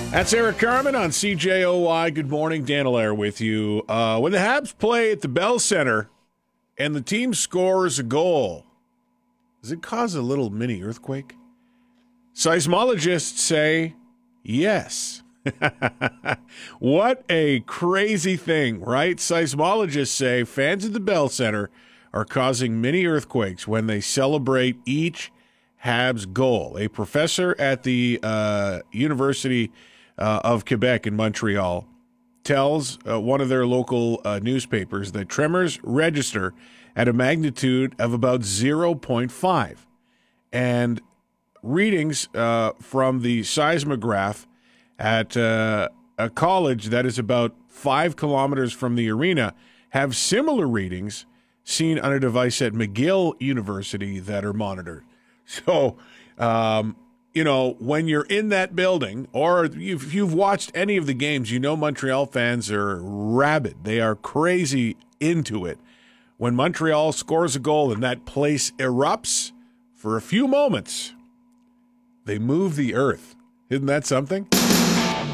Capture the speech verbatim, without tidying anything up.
That's Eric Carmen on C J O Y. Good morning, Dan Allaire with you. Uh, when the Habs play at the Bell Center and the team scores a goal, does it cause a little mini earthquake? Seismologists say yes. What a crazy thing, right? Seismologists say fans at the Bell Center are causing mini earthquakes when they celebrate each Habs goal. A professor at the uh, University Uh, of Quebec in Montreal tells uh, one of their local uh, newspapers that tremors register at a magnitude of about zero point five. And readings uh, from the seismograph at uh, a college that is about five kilometers from the arena have similar readings seen on a device at McGill University that are monitored. So, um, you know, when you're in that building, or if you've watched any of the games, you know Montreal fans are rabid. They are crazy into it. When Montreal scores a goal and that place erupts for a few moments, they move the earth. Isn't that something?